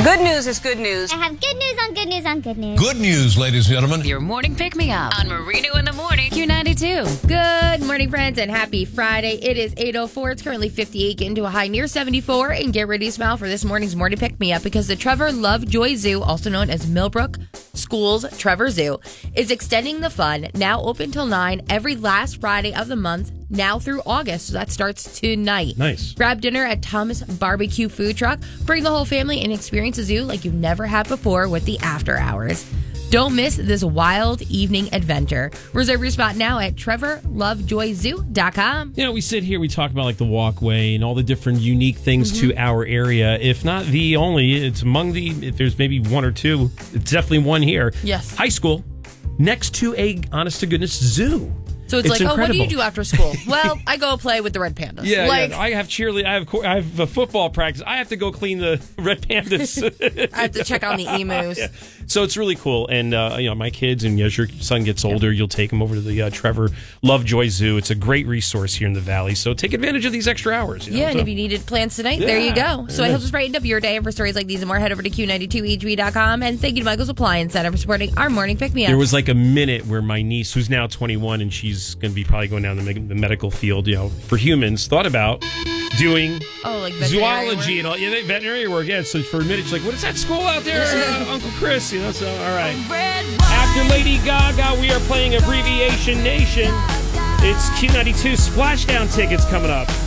Good news is good news. I have good news on good news on good news. Good news, ladies and gentlemen. Your morning pick-me-up on Marino in the Morning, Q92. Good morning, friends, and happy Friday. It is 8:04. It's currently 58, getting to a high near 74. And get ready to smile for this morning's morning pick-me-up because the Trevor Lovejoy Zoo, also known as Millbrook Schools Trevor Zoo, is extending the fun, now open till 9 every last Friday of the month, now through August. So that starts tonight. Nice. Grab dinner at Tom's Barbecue Food Truck. Bring the whole family and experience a zoo like you've never had before with the after hours. Don't miss this wild evening adventure. Reserve your spot now at trevorlovejoyzoo.com. You know, we sit here, we talk about like the walkway and all the different unique things to our area. If not the only, it's among the, if there's maybe one or two, it's definitely one here. Yes. High school, next to a honest-to-goodness zoo. So it's like, incredible. oh, what do you do after school? Well, I go play with the red pandas. Yeah, like, I have cheerleading. I have a football practice. I have to go clean the red pandas. I have to check on the emus. Yeah. So it's really cool. And, my kids, and as your son gets older, you'll take him over to the Trevor Lovejoy Zoo. It's a great resource here in the Valley. So take advantage of these extra hours. Yeah, and if you needed plans tonight, there you go. So I hope this brightened up your day. And for stories like these and more, head over to Q92HV.com. And thank you to Michael's Appliance Center for supporting our morning pick-me-up. There was like a minute where my niece, who's now 21, and she's going to be probably going down the medical field, for humans, thought about doing zoology and all, veterinary work. Yeah, so for a minute, she's like, "What is that school out there, Uncle Chris?" So all right. After Lady Gaga, we are playing Abbreviation Nation. It's Q92 Splashdown tickets coming up.